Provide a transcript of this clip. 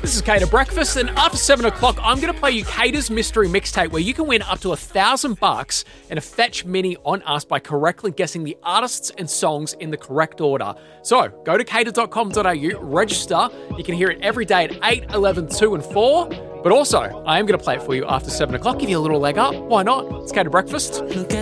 This is Cater Breakfast, and after 7 o'clock, I'm going to play you Cater's Mystery Mixtape, where you can win up to $1,000 and a Fetch Mini on us by correctly guessing the artists and songs in the correct order. So, go to cater.com.au, register. You can hear it every day at 8, 11, 2 and 4. But also, I am going to play it for you after 7 o'clock, give you a little leg up. Why not? It's Cater Breakfast.